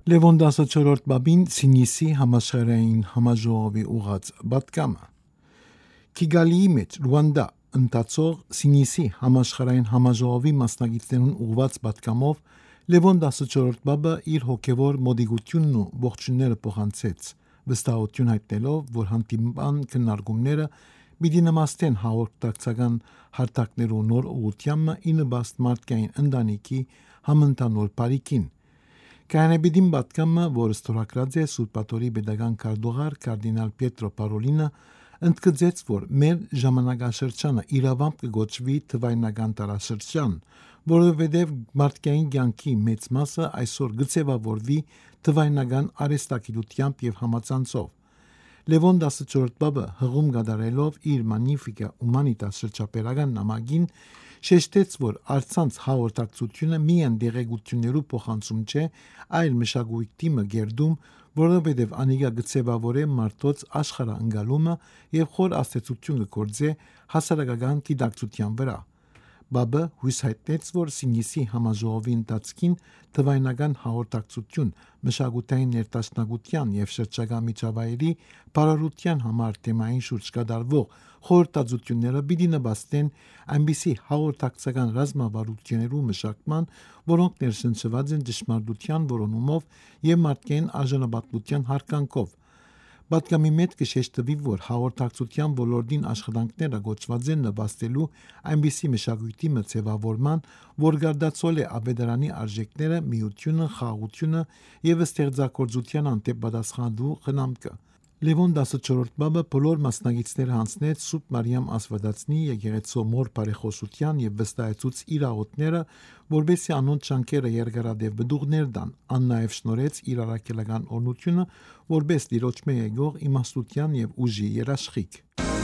Լևոն 14-րդ բաբին Սինիսի համաշխարհային համաժողովի ուղղած պատգամը Կիգալիի մեջ Ռուանդա ընթացող Սինիսի համաշխարհային համաժողովի մասնակիցներուն ուղղված պատգամով Լևոն 14-րդ բաբը իր հոգևոր մոդիգությունն ու ողջունները փոխանցեց, վստահություն հայտնելով, որ հանդիպան քննարկումները պիտի նմաստեն հաղորդակցական հարթակներու նոր ուղղությամը ի նպաստ մարդկային ընտանիքի համընդհանուր բարիքին։ Կանեբիդին պատգամը, որը ստորագրած է Սուրբ Պաթորի պետական քարտուղար կարդինալ Պիետրո Պարոլինը, ընդգծեց, որ մեր ժամանակաշրջանը իրավամբ կգոչվի թվայնական տարաշրջան, որովհետև մարդկային կյանքի մեծ մասը այսօր գծեվավորվի թվայնական արհեստագիտությամբ եւ համացանցով։ Լևոն 14 բաբը հղում կատարելով իր Magnificat Humanitas շրջապերական նամակին շեշտեց, որ արցանց հաղորդակցությունը միայն դեղեցություններու փոխանցում չէ, այլ մշակույթի մգերդում, որովհետև անիկա գծեվավոր է մարդոց աշխարհընկալումը եւ խոր աստեցություն կգործե հասարակական գիտակցության վրա։ Բաբը հույս հայտնեց, որ Սինիսի համաժողովի ընթացքին թվայնական հաղորդակցություն, մշակութային ներդաշնակության եւ շրջակա միջավայրի բարօրության համար թեմային շուրջ կատարվող խորհրդածությունները պիտի նպաստեն այնպիսի հաղորդակցական ռազմավարություններու մշակման, որոնք ներշնչված են ճշմարտության որոնումով եւ մարդկային արժանապատվության հարգանքով։ Պատգամի մեջ կշեշտվի, որ հաղորդակցության ոլորտին աշխատանքները գոչված են նպաստելու այնպիսի մշակույթի մցեվավորման, որ գարդացել է ավետարանի արժեքները, միությունը, խաղաղությունը եւ ստեղծագործության անտեպ պատասխանելու խնամքը։ Լևոն 14 բաբը բոլոր մասնակիցները հանձնեց Սուրբ Մարիամ Աստվածածնի եկեղեցու մոր բարեխոսության եւ վստահեցուց իր աղոթները, որբեսի անոնց ճանկերը երկարադեպ բդուղներ դան, ան նաեւ շնորհեց իր առաքելական օրնությունը, որբես դիրոջ մե եկող իմաստության եւ ուժի երաշխիք։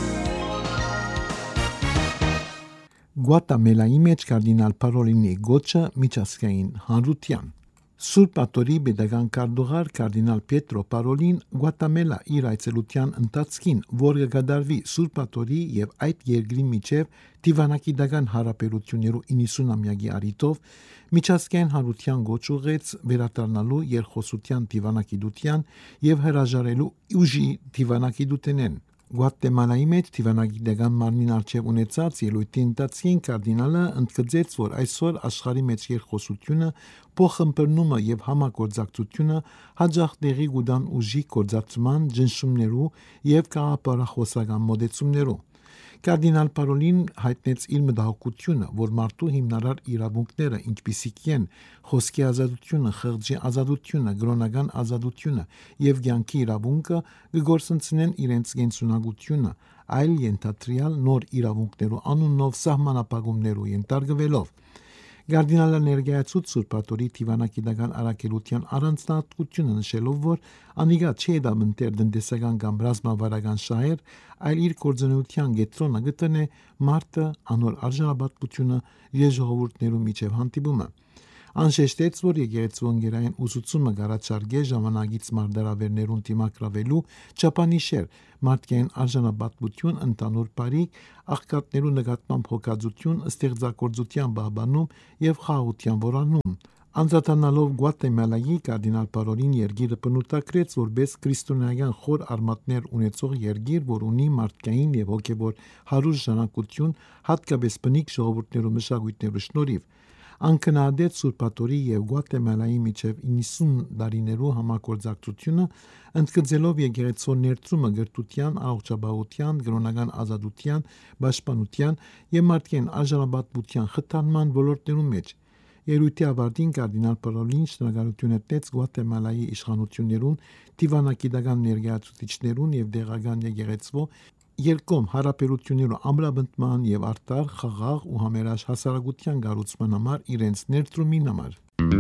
Գուատեմալայի մեջ կարդինալ Պարոլինի գոչը միջազգային հանրության Սուրբ Պաթորի պետական քարտուղար կարդինալ Պիետրո Պարոլին Գուատեմալա իր այցելության ընթացքին, որը կդարվի Սուրբ Պաթորի եւ այդ երկրի միջև դիվանագիտական հարաբերություններու 90-ամյակի առիթով միջազգային հանրության գոչ ուղեց վերադառնալու երկխոսության դիվանագիտության եւ հրաժարելու ուժի դիվանագիտութենեն։ Գուատեմալայի մեջ դիվանագիտական մարմին արչև ունեցած ելույթի ընթացքին կարդինալը ընդգծեց, որ այսօր աշխարհի մեջ երկխոսությունը, փոխըմբռնումը եւ համագործակցությունը հաջող տեղի կունեն ուժի գործածման, ճնշումներու եւ գաղափարախոսական մոտեցումներու։ Կարդինալ Պարոլին հայտնեց իր մտահոգությունը, որ մարդու հիմնարար իրավունքները, ինչպիսիք են խոսքի ազատությունը, խղճի ազատությունը, կրոնական ազատությունը եւ կյանքի իրավունքը, կգործընծնեն իրենց կենսունակությունը, այլ ենթադրյալ նոր իրավունքներու անունով սահմանապահումներու ենթարկվելով։ Կարդինալը ներկայացուց Սուրբ Պաթորի դիվանագիտական առաքելության առանձնահատկությունը նշելով, որ անիկա չի դամընթեր տնտեսական կամ ռազմավարական շահեր, այլ իր գործունեության կենտրոնը գտնե մարդը, անոր արժանապատվությունը եւ ժողովուրդներու միջև հանդիպումը։ Անշեշտեց, որ եկեղեցու ընկերային ուսուցումը կառաջարկե ժամանակից մարդարավերներուն դիմակրավելու չափանիշեր, մարդկային արժանապատվություն, ընդանուր բարիք, աղքատներու նկատմամբ հոգածություն, ստեղծագործության բահբանում եւ խաղաղության որանում։ Անդրադառնալով Գուատեմալայի կարդինալ Պարոլին երկիրը բնութագրեց որպես քրիստոնեական խոր արմատներ ունեցող երկիր, որ ունի մարդկային եւ հոգեվոր հարուստ ժառանգություն, հատկապես բնիկ ժողովուրդներու մշակույթներու շնորհիվ։ Անկնահատեց Սուրբ Պաթորի եւ Գուատեմալայի միջև 90 տարիներու համագործակցությունը, ընդգծելով եկեղեցու ներդրումը գրթության, առողջապահության, կրոնական ազատության, պաշտպանության եւ մարդկային արժանապատվության խթանման ոլորտներու մեջ։ Ելույթի ավարտին կարդինալ Պարոլին շնորհակալություն հայտնեց Գուատեմալայի իշխանություններուն, դիվանագիտական ներկայացուցիչներուն եւ դեղական եկեղեցու երկկողմ հարաբերություններու ամրապնդման եւ արտար խաղաղ ու համերաշխ հասարակության կառուցման համար իրենց ներդրումին համար։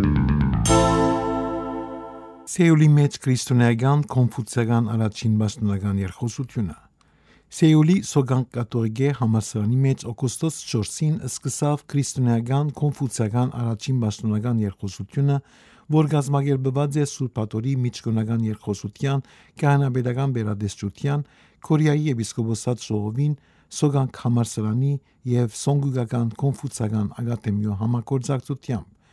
Սեուլի մեջ քրիստոնեական կոնֆուցիական առաջին պաշտոնական երկխոսությունը Սեուլի Սոգան կաթողիկե համալսարանի մեջ օգոստոս 4-ին սկսավ քրիստոնեական կոնֆուցիական առաջին պաշտոնական երկխոսությունը, որ կազմակերպված է Սուրբ Պաթորի միջկրոնական երկխոսության, կահանապետական վերադեսչության, Կորեայի եպիսկոպոսատ ժողովին, Սոգանք համալսարանի եւ Սոնգուկական կոնֆուցիական ակադեմիո համագործակցությամբ։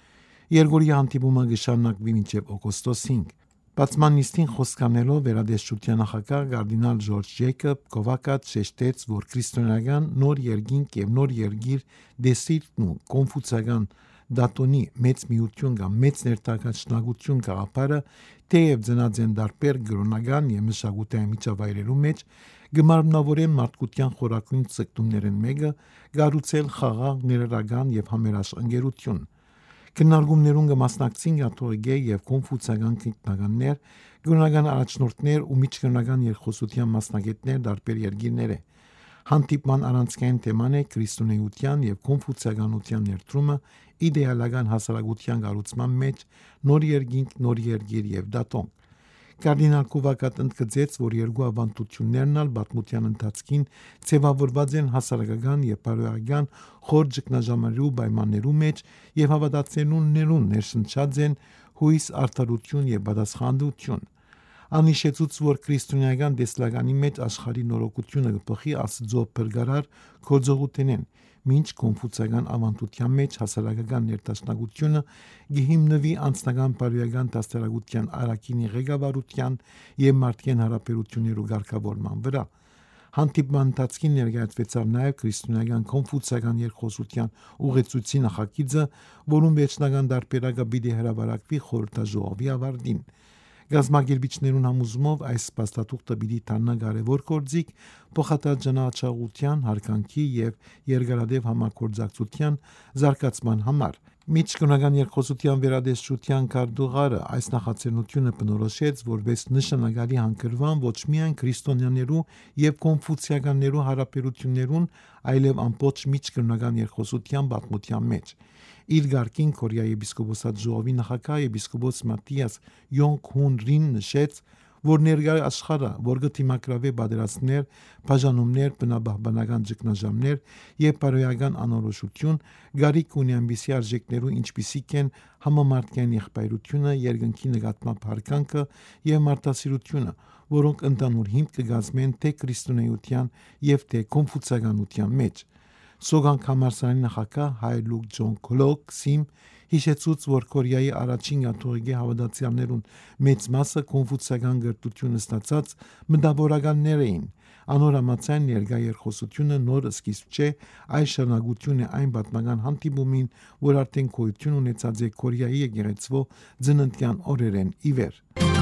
Երգորի հանդիպումը կշարունակվի մինչև օգոստոս 5։ Բացման նիստին խոսկանելով վերադեսչության նախագահ կարդինալ Ջորջ Ջեյքոբ Կովակատ շեշտեց, որ քրիստոնեական նոր երկինք եւ նոր երգիր դեսիլն ու կոնֆուցիական դատոնի մեծ միություն կամ մեծ ներդաշնակություն գաղափարը թեև ծնած են դարբեր գրոնական եւ մշակութային միջավայրերու մեջ գմարմնավորեն մարդկության խորակույն ցկտումներն մեկը գառուցել խաղաղ ներերական եւ համերաշխ ընկերություն։ Քննարկումներուն կմասնակցին կաթողիկե եւ կոնֆուցիական քննականներ, գրոնական առաջնորդներ ու միջգրոնական երկխոսության մասնագետներ դարբեր երկիրները։ Հանդիպման առանցքային թեման է քրիստոնեության եւ կոնֆուցիականության ներդրումը իդեալական հասարակության կառուցման մեջ, նոր երկինք, նոր երգիր եւ դատոն։ Կարդինալ Կովակատ ընդգծեց, որ երկու ավանդություններն ալ պատմության ընթացքին ձևավորված են հասարակական եւ բարոյական խոր ճգնաժամերու պայմաններու մեջ եւ հավատացյալներուն ներշնչած են հույս, արդարություն եւ պատասխանատվություն։ Անիշեցուց, որ քրիստոնեական դեսլականի մեջ աշխարհի նորոգությունը կփոխի Աստծո փրկարար գործողությունեն, մինչ կոնֆուցիական ավանդության մեջ հասարակական ներդաշնակությունը գիհիմնվի անձնական բարոյական դաստիարակության արակինի ղեկավարության եւ մարդկային հարաբերություններու ղեկավարման վրա։ Հանդիպման ընթացքին ներկայացվեցավ նաև քրիստոնեական կոնֆուցիական երկխոսության ուղեցույցի նախագիծը, որում վերջնական դարբերակը պիտի հրապարակվի խորհրդաժողովի ավարտին։ Գազագերբիչներուն համոզումով այս փաստաթուղթը պիտի դառնա կարևոր գործիք փոխադարձության, հարկանքի եւ երկարադեպ համագործակցության զարգացման համար։ Միջկրոնական երկխոսության վերադեսչության քարտուղարը այս նախաձեռնությունը բնորոշեց որպես նշանակալի հանգրվան ոչ միայն քրիստոնյաներու եւ կոնֆուցիականներու հարաբերություններուն, այլև ամբողջ միջկրոնական երկխոսության պատմության մեջ։ Իր գարկին Կորեայի եպիսկոպոսատ ժողովի նախագահ եպիսկոպոս Մատիաս Յոնգ-հուն Ռին նշեց, որ ներկայ աշխարհը, որ գտիմակրավե պատերազմներ, բաժանումներ, բնաբահբանական ճգնաժամեր եւ բարոյական անորոշություն, գարիկ ունի ամբիսի արժեքներու ինչպիսիք են համամարտկային եղբայրությունը, երկնքի նկատմամբ հարկանքը եւ մարդասիրությունը, որոնք ընդանուր հիմք կգազմեն թե քրիստոնեության եւ թե կոնֆուցիականության մեջ։ Սոգան համալսարանի նախագահ Հայլուկ Ջոն Քլոկ Սիմ հիշեցուց, որ Կորեայի առաջին կաթողիկե հավատացյալներուն մեծ մասը կոնֆուցիական գրթություն ստացած մտավորականներ էին։ Անոր համաձայն ներկայ երկխոսությունը նոր սկիզբ չէ, այլ շարունակություն է այն պատմական հանդիպումին, որ արդեն գոյություն ունեցած է Կորեայի եկեղեցու ծննդյան օրերեն ի վեր։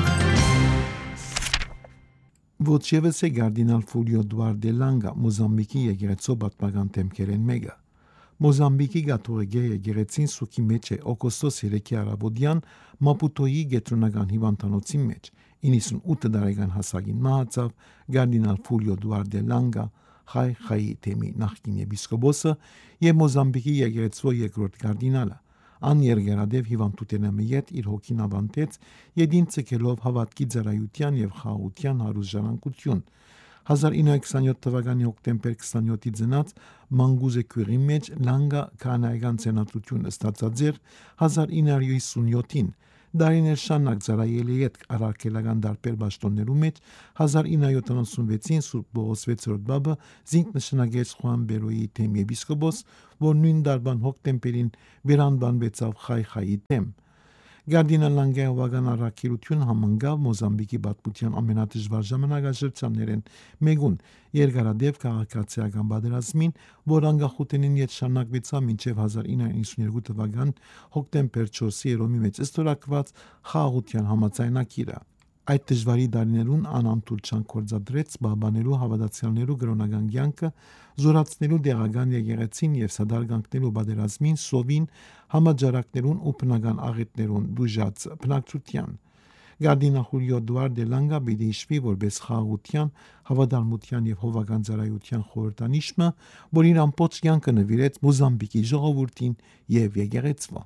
Ոչևս է կարդինալ Ֆուլիո Դուարդե Լանգա Մոզամբիկի եկեղեցու պատմական թեմքերեն մեկը։ Մոզամբիկի կաթողիկե եկեղեցին սուքի մեջ է օգոստոս 3-ի առավոտյան Մապուտոյի գետրոնական հիվանդանոցի մեջ 98 տարեկան հասակին մահացավ կարդինալ Ֆուլիո Դուարդե Լանգա Խայ թեմի նախկին եպիսկոպոսը եւ Մոզամբիկի եկեղեցու երկրորդ կարդինալը։ Ան երգերադև հիվանդութենամի հետ իր հոգին ավանդեց յետին ցկելով հավատքի ծառայության եւ խաղաղության հարուժանակություն։ 1927 թվականի հոկտեմբեր 27-ի ծնած Մանգուզե քույրի մեջ Լանգա կանայական ցենատրություն ստացած էր 1957-ին։ Դարիներ շարունակ ծառայել է այդ առարկելական դարբեր պաշտոններու մեջ 1976-ին Սուրբ Պողոս 6-րդ բաբը զինք նշանակեց Խուան Բերոյի թեմ եպիսկոպոս, որ նույն դարբան հոկտեմբերին վերանվանվեցավ Խայ թեմ։ Կարդինալ Լանգայի հովական առաքելություն համընկավ Մոզամբիկի պատմության ամենադժվար ժամանակաշրջաններեն մեկուն երկարադեպ քաղաքացիական պատերազմին, որ անկախությունին հետ շարունակվեցավ մինչև 1992 թվական հոկտեմբեր 4-ի Ռոմի մեջ ստորագրված խաղաղության համաձայնագիրը։ Այդ դժվարի դարիներուն անընդհանուր գործադրեց բաբաներու հավատացյալներու գրոնական կյանքը, զորացնելու դեղական եկեղեցին եւ սադարգանքներու պատերազմին, սովին, համաճարակներուն ու բնական աղետներուն դուժած բնակչության։ Կարդինալ Խուլիո Դուարդե Լանգա պիտի հիշվի որպես խաղաղության, հավատարմության եւ հովական ծառայության խորհրդանիշը, որին ամբողջ կյանքը նվիրեց Մոզամբիկի ժողովրդին եւ եկեղեցվա։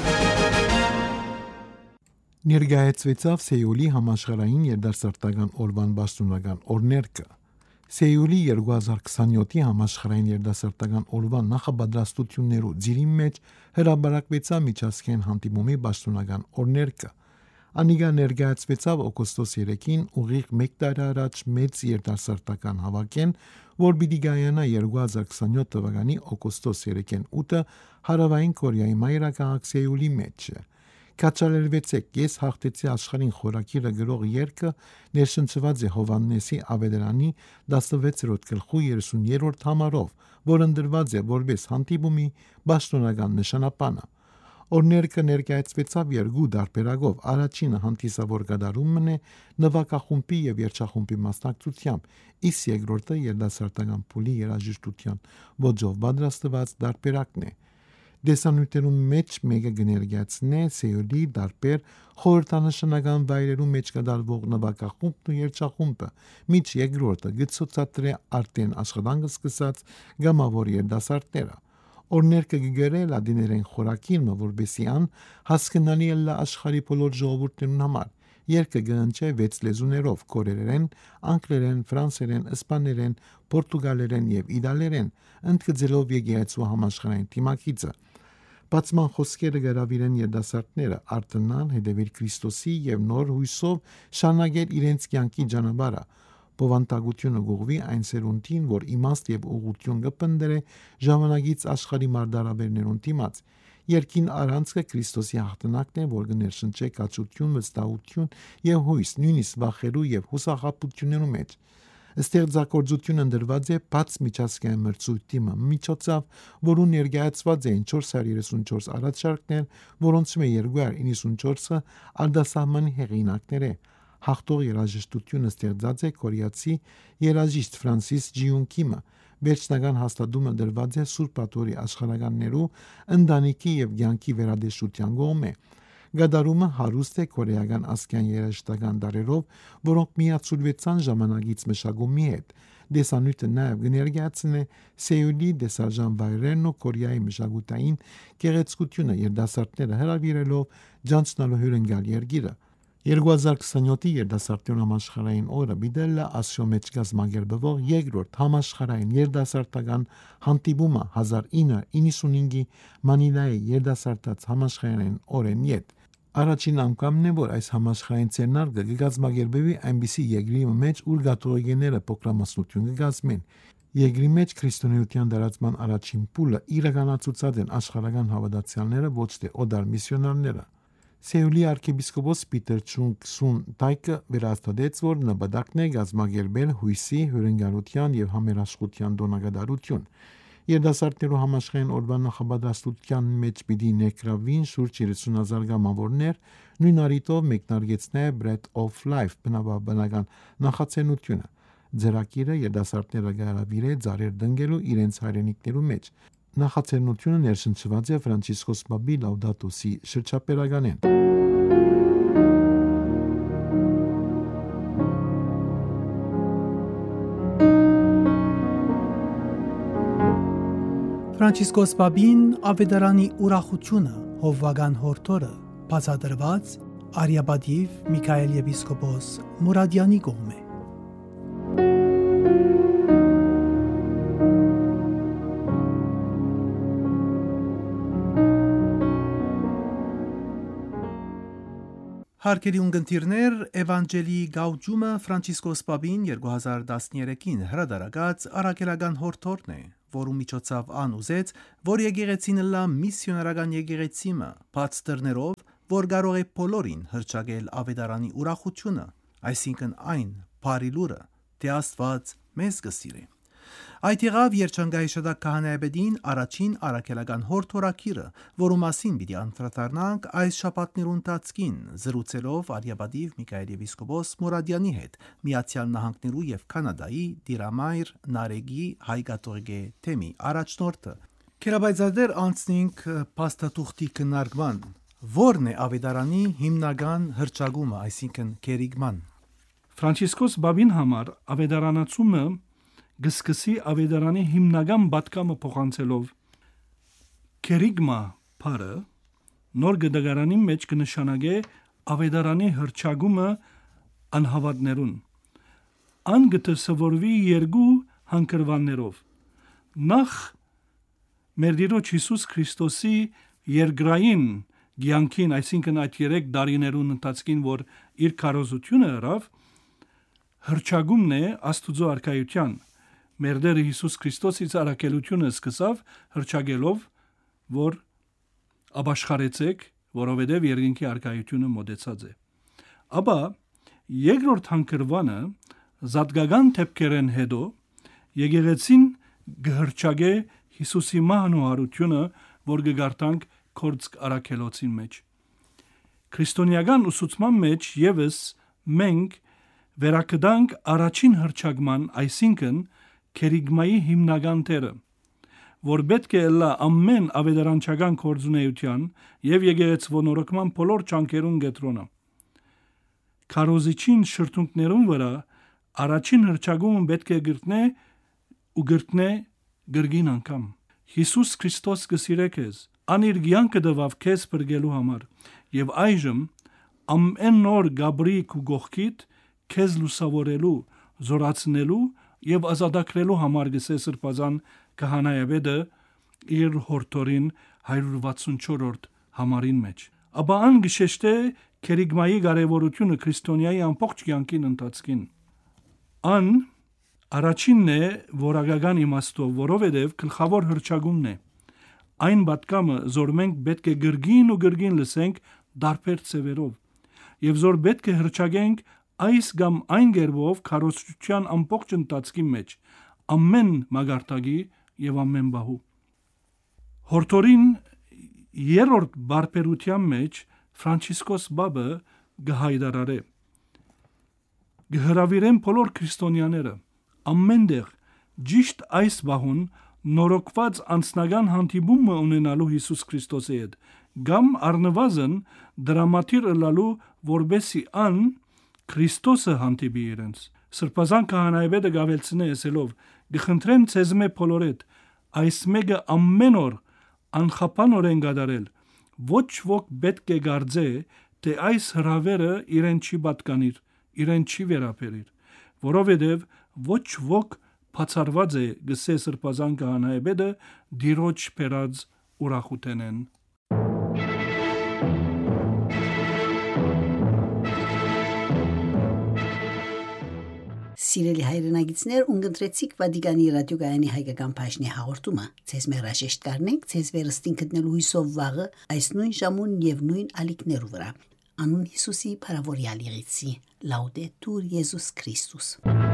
Ներկայացվեցավ Սեյուլի համաշխարհային երդասարտական օրվան պաշտոնական օրներկը։ Սեյուլի 2027-ի համաշխարհային երդասարտական օրվան նախապատրաստություններու ծիրի մեջ հրապարակվեցավ միջազգային հանդիպումի պաշտոնական օրներկը։ Անիգա ներկայացվեցավ օգոստոս 3-ին ուղիղ 1 տարի առաջ մեծ երիտասարդական հավաքեն, որ պիտի գայանա 2027 թվականի օգոստոս 3-ին 8-ը Հարավային Կորեայի մայրաքաղաք Սեուլի մեջ։ Կաչալերվեցեք, ես հաղթեցի աշխարհին խորակիրը գրող երգը ներշնչված է Հովհաննեսի Ավետարանի 16-րդ գլխու 30-րդ համարով, որն դրված է որպես հանդիպումի պաշտոնական նշանապանը։ Օրներկը ներկայացվեցավ երկու դարբերակով, առաջինը հանդիսավոր գդարումն է նվագախումբի եւ երգչախումբի մասնակցությամբ, իսկ երկրորդը երդասարտական փուլի երաժշտության ոճով պատրաստված դարբերակն է։ Դեսանյութերում մեջ մեկը կներկայացնե Սեուլի դարբեր խորհրդանշանական վայրերում մեջ կդարվող նվագախումբն ու երգչախումբը, միջ երկրորդը գծոցատրե արդեն աշխատանքը սկսած գամավոր երդասարտները։ Օրներկը գգրե լադիներեն խորակիրը, որբեսի ան հասկանալի է աշխարհի բոլոր ժողովուրդներուն համար։ Երգը գընչե 6 լեզուներով՝ կորեերեն, անգլերեն, ֆրանսերեն, իսպաներեն, պորտուգալերեն եւ իտալերեն, ընդգծելով եկեղեցու համաշխարհային թիմակիցը։ Բացման խոսքերը գրավիրեն երդասարտները արտնան հետևել Քրիստոսի եւ նոր հույսով շարունակել իրենց կյանքի ճանապարհը։ Բովանդակությունը գողվի այն սերունդին, որ իմաստ եւ ուղղություն կպնդրե ժամանակից աշխարհի մարդարաբերներուն դիմաց։ Երկին առանցքը Քրիստոսի հաղթանակն է, որ կներշնչե կացություն, վստահություն եւ հույս, նույնիսկ վախերու եւ հուսախաբություններու մեջ։ Ստեղծագործությունը դրված է բաց միջազգային մրցույթի միջոցով, որուն ներկայացված էին 434 առաջարկներ, որոնց մեջ 294-ը արտասահմանի հեղինակներ է։ Հաղթող երաժշտությունը ստեղծած է կորեացի երաժիշտ Ֆրանսիս Ջիունկիմը։ Վերջնական հաստատումը դրված է Սուրբ Աթորի աշխարհականներու ընտանիքի եւ կյանքի վերադեշտության կողմէ։ Գադարումը հարուստ է կորեական ասկյան երաժշտական դարերով, որոնք միացուրվեցան ժամանակից մշակումի հետ։ Դեսանյութը նաև կներկայացնե Սեուլի դեսարժան վայրերն ու Կորեայի մշակութային գեղեցկությունը երդասարտները հրավիրելով ջանցնալու հյուրընկալ երգիրը։ 2027-ի երդասարտական համաշխարհային օրը բիդելլա ասիո մեջ կազմակերպվող երկրորդ համաշխարհային երդասարտական հանդիպումը 1995-ի Մանիլայի երդասարտած համաշխարհային օրեն յետ։ Առաջին անգամն է, որ այս համաշխարհային ցերնարգը կգազմագերբվի այնպիսի երկրի մեջ, ուր կաթողիկները փոքրամասնություն կգազմեն։ Երկրի մեջ քրիստոնեության դարացման առաջին փուլը իրականացուցած են աշխարհական հավատացյալները, ոչ թե օդար միսիոներները։ Սեուլի arczepiskopos Պիտեր Չունգ Սուն Տայկը վերահսկեց, որ նպատակն է կազմակերպել հույսի, հյուրընկալության եւ համերաշխության դոնագադարություն։ Երդասարտներու համաշխարհային օրվա նախապատրաստության մեջ պիտի ներգրավվին շուրջ 30,000 գամավորներ, նույն առիթով մեկնարկեցնե Bread of Life բնական նախաձեռնությունը։ Ձեռակիրը երդասարտները գարավիրե ծառեր դնգելու իրենց հայրենիքներու մեջ։ Նախաձեռնությունը ներշնչված է Ֆրանցիսկոս Պապի Լաուդատո Si շրջապերականեն։ Ֆրանցիսկոս Պապին ավետարանի ուրախությունը հովվական հորթորը բացատրված Արիաբադիվ Միքայել եպիսկոպոս Մուրադյանի կողմէ։ Հարկերի ունգընտիրներ Էվանջելի գաուջումը Ֆրանցիսկոս Պապին 2013-ին հրադարագած առաքելական հորթորն է, որու միջոցով ան ուզեց, որ եկեղեցին լա միսիոներական եկեղեցիմը, բաց դռներով, որ կարող է բոլորին հրճագել ավետարանի ուրախությունը, այսինքն այն բարի լուրը, թե Աստված մեզ կսիրի։ Այդ եղավ Երջանկայի շտակ քահանայապետին առաջին առաքելական հորթորակիրը, որու մասին պիտի անդրադառնանք այս շաբաթներու ընթացքին, զրուցելով Արիաբադիվ Միքայել եպիսկոպոս Մուրադյանի հետ, Միացյալ Նահանգներու եւ Կանադայի Դիրամայր Նարեգի հայ կաթողիկե թեմի առաջնորդը։ Քերաբայձադեր անցնենք փաստաթուղթի քննարկման, որն է ավետարանի հիմնական հրճագումը, այսինքն քերիգման։ Ֆրանցիսկոս Պապին համար ավետարանացումը գսկսի ավետարանի հիմնական պատկամը փոխանցելով քերիգմա բարը նոր գդագարանի մեջ կնշանակե ավետարանի հրճագումը անհավատներուն ան գտսվորվի երկու հանգրվաններով նախ մեր Տիրոջ Հիսուս Քրիստոսի երկրային գյանքին, այսինքն այդ 3 տարիներուն ընթացքին, որ իր քարոզությունը հրավ, հրճագումն է Աստուծո արքայության։ Մեր Տերը Հիսուս Քրիստոսից արաքելությունը սկսավ հրճագելով, որ ապաշխարեցեք, որովհետև երկինքի արքայությունը մոտեցած է։ Ապա երկրորդ հանգրվանը զատկական թեփքերեն հետո եկեղեցին գհրճագե Հիսուսի մահն ու հարությունը, որ գարտանք Կորձ արաքելոցին մեջ։ Քրիստոնեական ուսուցման մեջ եւս մենք վերակդանք առաջին հրճագման, այսինքն քերիգմայի հիմնական տերը, որ պետք է լա ամեն ավետարանչական կորձունեության եւ եկեղեցվոնորոգման բոլոր ճանկերուն գետրոնը։ Քարոզիչին շրթունքներուն վրա առաջին հրճագումը պետք է գրտնե գրգին անգամ։ Հիսուս Քրիստոս կսիրե քեզ, անիր գյանքը դվավ քեզ բրգելու համար, եւ այժմ ամեն նոր գաբրիկ ու գողքիտ քեզ լուսավորելու, զորացնելու եւ ազատագրելու համար գսե սրբազան քահանայապետը իր հորթորին 164-րդ համարին մեջ։ Ապա ան գշեշտե քերիգմայի կարևորությունը քրիստոնյայի ամբողջ կյանքին ընթացքին։ Ան առաջինն է որակական իմաստով, որովհետև գլխավոր հրճագումն է։ Այն պատկամը, որ մենք պետք է գրգին ու գրգին լսենք դարբեր ծևերով, եւ որ պետք է հրճագենք այս կամ այն գերբով քարոզչության ամբողջ ընթացքի մեջ, ամեն մագարտագի եւ ամեն բահու։ Հորթորին երրորդ բարբերության մեջ Ֆրանցիսկոս Բաբը գհայդարարե գհրավիրեն բոլոր քրիստոնյաները ամենտեղ ճիշտ այս բահուն նորոգված անձնական հանդիպումը ունենալու Հիսուս Քրիստոսի հետ, կամ առնվազն դրամատիր ըլլալու, որբեսի ան Քրիստոսը հանդիպի իրենց։ Սրբազան քահանայապետը գավելցնե ասելով. «Գխնդրեմ ցեզ մե բոլորեդ, այս մեկը ամեն օր անխափանորեն գադարել, ոչ ոք պետք է գարձե, թե այս հրավերը իրեն չի պատկանիր, իրեն չի վերապերիր, որովհետև ոչ ոք բացառված է գսե սրբազան քահանայապետը դիրոջ բերած ուրախութենեն»։ Սիրելի հայրենագիտներ, ունգընտրեցիք Վատիկանի ռադիոգայանի հայկական բաժնի հաղորդումը։ Ձեզ մերաժեշտ կարնենք, ձեզ վերստին գտնելու հույսով վաղը այս նույն ժամուն եւ նույն ալիքներու վրա։ Անուն Հիսուսի փարավորյալ եղեցի։ Լաուդետուր Եզուս Քրիստոս։